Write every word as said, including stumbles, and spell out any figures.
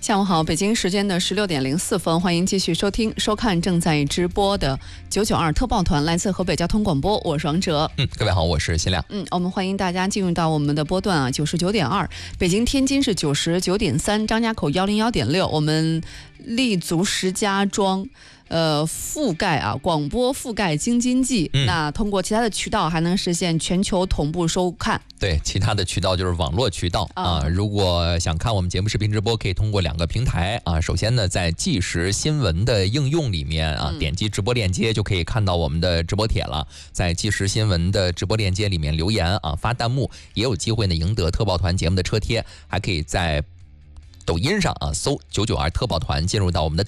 下午好，北京时间的十六点零四分，欢迎继续收听收看正在直播的九九二特报团，来自河北交通广播，我是王哲。 嗯，各位好，我是新亮。 嗯，我们欢迎大家进入到我们的波段啊，九十九点二，北京天津是九十九点三，张家口幺零幺点六，我们立足石家庄。呃，覆盖啊，广播覆盖京津冀、嗯，那通过其他的渠道还能实现全球同步收看。 对，其他的渠道就是网络渠道、嗯、啊。如果想看我们节目视频直播，可以通过两个平台啊。首先呢，在即时新闻的应用里面啊，点击直播链接就可以看到我们的直播帖了。在即时新闻的直播链接里面留言啊，发弹幕，也有机会呢赢得特报团节目的车贴，还可以在抖音上啊搜九九二特报团，进入到我们的